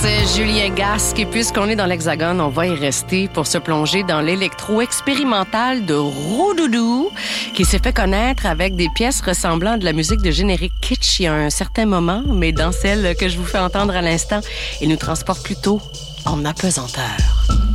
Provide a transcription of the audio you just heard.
c'est Julien Gasque. Et puisqu'on est dans l'Hexagone, on va y rester pour se plonger dans l'électro-expérimental de Roudoudou, qui s'est fait connaître avec des pièces ressemblant à de la musique de générique kitsch il y a un certain moment, mais dans celle que je vous fais entendre à l'instant, il nous transporte plutôt en apesanteur.